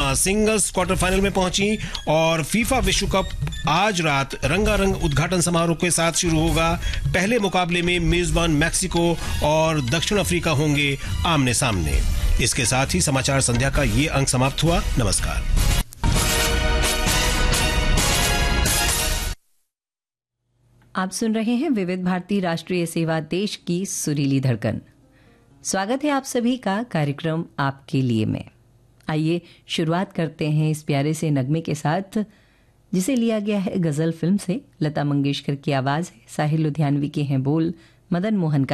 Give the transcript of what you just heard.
Argentina singles quarter final में पहुंची और फीफा विश्व कप आज रात रंगारंग उद्घाटन समारोह के साथ शुरू होगा। पहले मुकाबले में मेजबान मैक्सिको और दक्षिण अफ्रीका होंगे आमने सामने। इसके साथ ही समाचार संध्या का ये अंक समाप्त हुआ। नमस्कार। आप सुन रहे हैं विविध भारती राष्ट्रीय सेवा, देश की सुरीली धड़कन। स्वागत है आप सभी का कार्यक्रम आपके लिए में। आइए शुरुआत करते हैं इस प्यारे से नगमे के साथ, जिसे लिया गया है गजल फिल्म से। लता मंगेशकर की आवाज है, साहिल लुधियानवी के हैं बोल, मदन मोहन का